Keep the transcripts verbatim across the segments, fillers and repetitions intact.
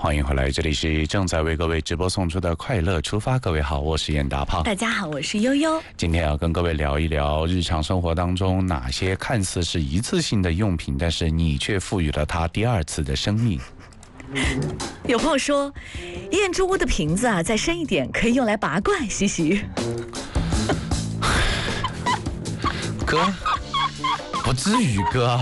欢迎回来，这里是正在为各位直播送出的快乐出发。各位好，我是严大胖。 大家好，我是悠悠。 今天要跟各位聊一聊日常生活当中哪些看似是一次性的用品，但是你却赋予了它第二次的生命。 有朋友说，燕之屋的瓶子啊，再深一点可以用来拔罐，嘻嘻。 哥，不至于哥。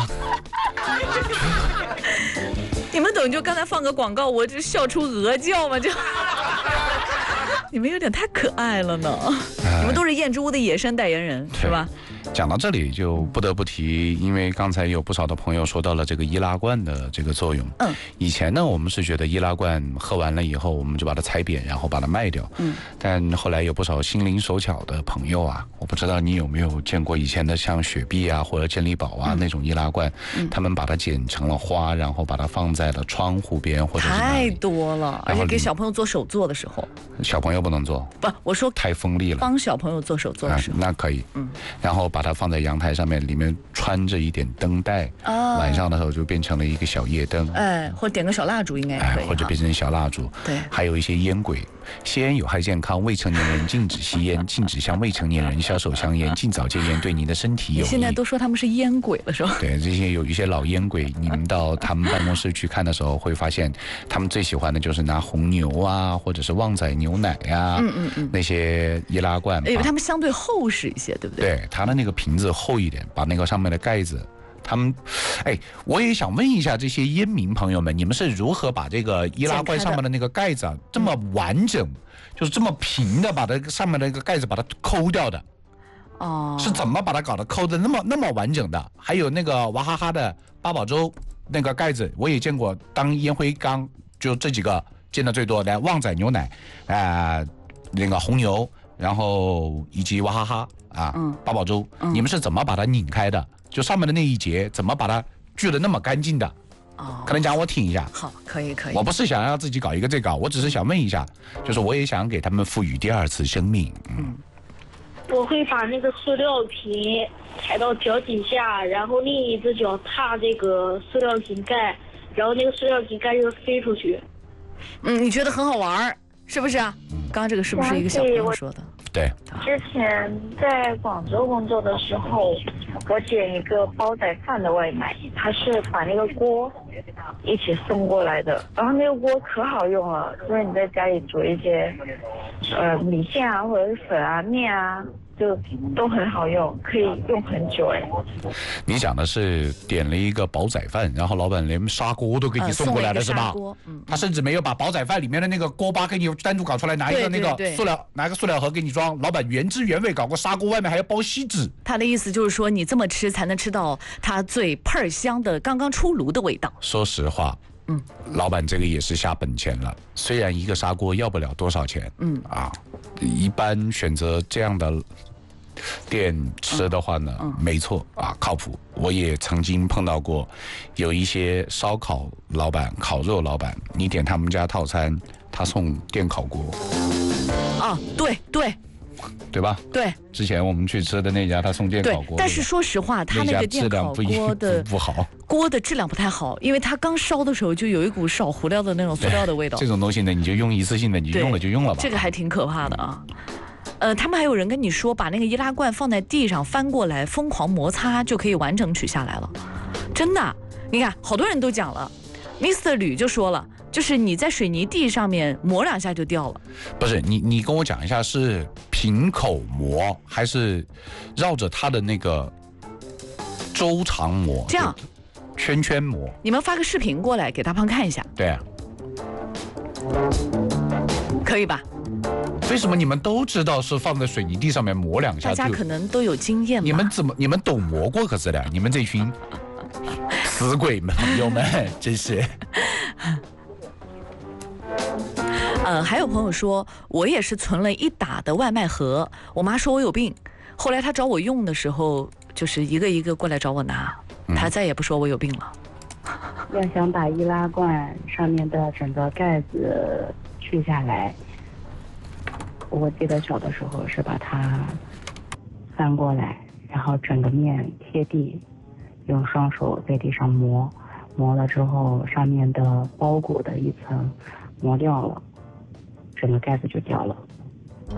你们懂就刚才放个广告，我就笑出鹅叫嘛，就你们有点太可爱了呢。你们都是燕之屋的野生代言人，是吧？ 讲到这里就不得不提，因为刚才有不少的朋友说到了这个易拉罐的这个作用。嗯，以前呢，我们是觉得易拉罐喝完了以后，我们就把它踩扁，然后把它卖掉。嗯，但后来有不少心灵手巧的朋友啊，我不知道你有没有见过以前的像雪碧啊或者健力宝啊、嗯、那种易拉罐，嗯、他们把它剪成了花，然后把它放在了窗户边或者是太多了，而且给小朋友做手作的时候， 小朋友不能做， 不，我说太锋利了， 帮小朋友做手作的时候， 啊、那可以。嗯，然后把它放在阳台上面，里面穿着一点灯带，哦、晚上的时候就变成了一个小夜灯， 哎，或者点个小蜡烛应该可以， 哎、或者变成小蜡烛。 对， 还有一些烟鬼，吸烟有害健康，未成年人禁止吸烟，禁止向未成年人销售香烟，尽早戒烟，对你的身体有益。 现在都说他们是烟鬼了，是吧？ 对，这些有一些老烟鬼，你们到他们办公室去看的时候，会发现他们最喜欢的就是拿红牛啊，或者是旺仔牛奶啊，嗯嗯嗯，那些易拉罐， 因为他们相对厚实一些，对不对？ 对，它的那个瓶子厚一点，把那个上面的盖子。他们，哎，我也想问一下这些烟民朋友们，你们是如何把这个易拉罐上面的那个盖子啊，这么完整，嗯、就是这么平的把这个上面的那个盖子把它抠掉的？哦，是怎么把它搞得抠的那么那么完整的？还有那个娃哈哈的八宝粥那个盖子，我也见过，当烟灰缸就这几个见的最多的，旺仔牛奶，啊、呃，那个红牛，然后以及娃哈哈啊，嗯、八宝粥，嗯、你们是怎么把它拧开的？就上面的那一节怎么把它锯得那么干净的？哦，可能讲我听一下。 好，可以可以。 我不是想要自己搞一个这个，我只是想问一下，就是我也想给他们赋予第二次生命。嗯， 我会把那个塑料瓶踩到脚底下，然后另一只脚踏这个塑料瓶盖，然后那个塑料瓶盖就飞出去。 嗯，你觉得很好玩是不是啊？刚刚这个是不是一个小朋友说的？ 对， 之前在广州工作的时候，我点一个煲仔饭的外卖，他是把那个锅一起送过来的，然后那个锅可好用了，因为你在家里煮一些呃米线啊或者是粉啊面啊，就都很好用，可以用很久哎。 你讲的是点了一个煲仔饭，然后老板连砂锅都给你送过来了，是吧？嗯，他甚至没有把煲仔饭里面的那个锅巴给你单独搞出来，拿一个那个塑料拿一个塑料盒给你装。老板原汁原味搞过砂锅，外面还要包锡纸。 他的意思就是说，你这么吃才能吃到它最喷香的刚刚出炉的味道。 说实话。嗯，老板这个也是下本钱了，虽然一个砂锅要不了多少钱，嗯啊，一般选择这样的店吃的话呢，嗯嗯、没错啊，靠谱。我也曾经碰到过，有一些烧烤老板、烤肉老板，你点他们家套餐，他送电烤锅。 啊，对对。 对吧？ 对， 之前我们去吃的那家，他送电烤锅。 但是说实话，他那个电烤锅的不好， 锅的质量不太好，因为他刚烧的时候就有一股烧糊料的那种塑料的味道。 这种东西呢，你就用一次性的，你用了就用了吧。 这个还挺可怕的啊。呃，他们还有人跟你说，把那个易拉罐放在地上翻过来，疯狂摩擦就可以完整取下来了。真的，你看，好多人都讲了 ，Mister 吕就说了。就是你在水泥地上面磨两下就掉了， 不是你你跟我讲一下是平口磨还是绕着它的那个周长磨？ 这样圈圈磨。 你们发个视频过来给大胖看一下。 对啊， 可以吧？ 为什么你们都知道是放在水泥地上面磨两下？ 大家可能都有经验吧。 你们怎么你们懂磨过可是的？你们这群死鬼们朋友们真是。 呃，还有朋友说，我也是存了一打的外卖盒，我妈说我有病，后来她找我用的时候，就是一个一个过来找我拿，她再也不说我有病了。 要想把易拉罐上面的整个盖子去下来，我记得小的时候是把它翻过来，然后整个面贴地，用双手在地上磨， 磨了之后，上面的包裹的一层磨掉了，整个盖子就掉了。